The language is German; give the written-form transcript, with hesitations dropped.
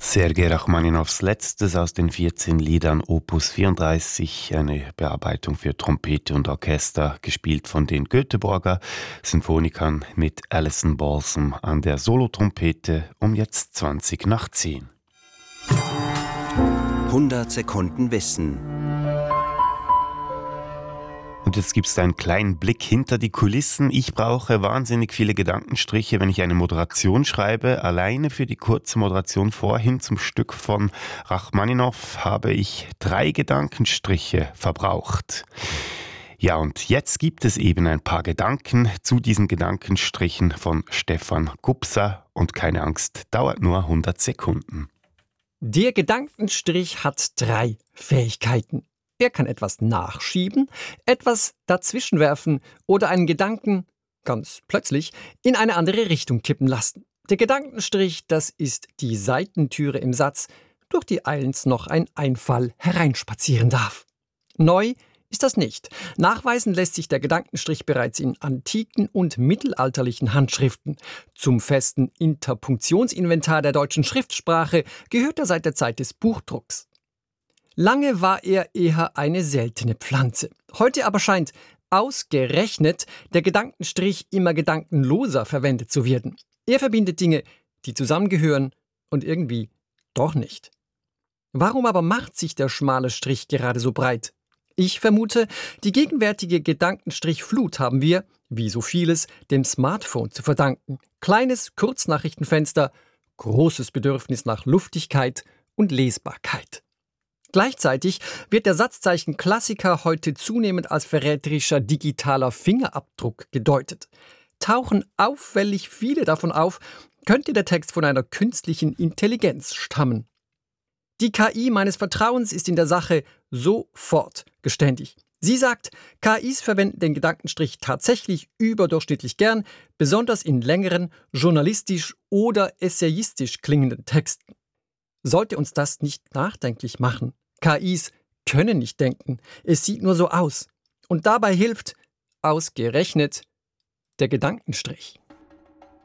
Sergei Rachmaninows letztes aus den 14 Liedern Opus 34, eine Bearbeitung für Trompete und Orchester, gespielt von den Göteborger Sinfonikern mit Alison Balsam an der Solotrompete um jetzt 20 nach 10. 100 Sekunden Wissen. Und jetzt gibt es einen kleinen Blick hinter die Kulissen. Ich brauche wahnsinnig viele Gedankenstriche, wenn ich eine Moderation schreibe. Alleine für die kurze Moderation vorhin zum Stück von Rachmaninow habe ich 3 Gedankenstriche verbraucht. Ja, und jetzt gibt es eben ein paar Gedanken zu diesen Gedankenstrichen von Stefan Gubser. Und keine Angst, dauert nur 100 Sekunden. Der Gedankenstrich hat 3 Fähigkeiten. Er kann etwas nachschieben, etwas dazwischenwerfen oder einen Gedanken, ganz plötzlich, in eine andere Richtung kippen lassen. Der Gedankenstrich, das ist die Seitentüre im Satz, durch die eilends noch ein Einfall hereinspazieren darf. Neu ist das nicht. Nachweisen lässt sich der Gedankenstrich bereits in antiken und mittelalterlichen Handschriften. Zum festen Interpunktionsinventar der deutschen Schriftsprache gehört er seit der Zeit des Buchdrucks. Lange war er eher eine seltene Pflanze. Heute aber scheint ausgerechnet der Gedankenstrich immer gedankenloser verwendet zu werden. Er verbindet Dinge, die zusammengehören und irgendwie doch nicht. Warum aber macht sich der schmale Strich gerade so breit? Ich vermute, die gegenwärtige Gedankenstrichflut haben wir, wie so vieles, dem Smartphone zu verdanken. Kleines Kurznachrichtenfenster, großes Bedürfnis nach Luftigkeit und Lesbarkeit. Gleichzeitig wird der Satzzeichen Klassiker heute zunehmend als verräterischer digitaler Fingerabdruck gedeutet. Tauchen auffällig viele davon auf, könnte der Text von einer künstlichen Intelligenz stammen. Die KI meines Vertrauens ist in der Sache sofort geständig. Sie sagt, KIs verwenden den Gedankenstrich tatsächlich überdurchschnittlich gern, besonders in längeren, journalistisch oder essayistisch klingenden Texten. Sollte uns das nicht nachdenklich machen? KIs können nicht denken, es sieht nur so aus. Und dabei hilft, ausgerechnet, der Gedankenstrich.